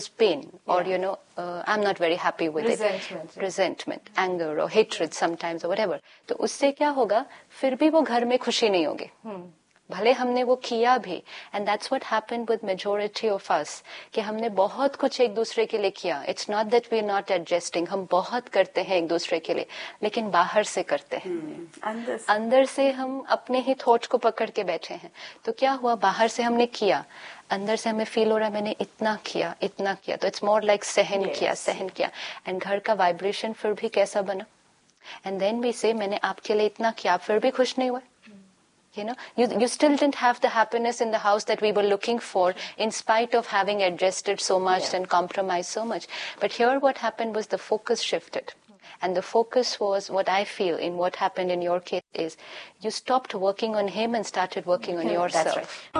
pain or I'm not very happy with resentment, anger or hatred sometimes or whatever, तो उससे क्या होगा, फिर भी वो घर में खुशी नहीं होगी, भले हमने वो किया भी. And that's what happened with majority of us, कि हमने बहुत कुछ एक दूसरे के लिए किया. It's not that we are not adjusting, हम बहुत करते हैं एक दूसरे के लिए, लेकिन बाहर से करते हैं. अंदर से हम अपने ही थॉट को पकड़ के बैठे हैं. तो क्या हुआ, बाहर से हमने किया, अंदर से हमें फील हो रहा है मैंने इतना किया, तो इट्स मोर लाइक सहन किया. एंड घर का वाइब्रेशन फिर भी कैसा बना. एंड देन वी से मैंने आपके लिए इतना किया, फिर भी खुश नहीं हुआ. You still didn't have the happiness in the house that we were looking for, in spite of having adjusted so much and compromised so much. But here what happened was the focus shifted. And the focus was, what I feel in what happened in your case is, you stopped working on him and started working on yourself. That's right.